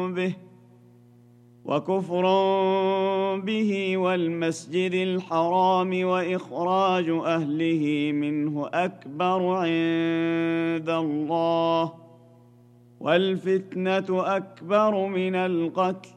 به وكفر به والمسجد الحرام وإخراج أهله منه أكبر عند الله والفتنة أكبر من القتل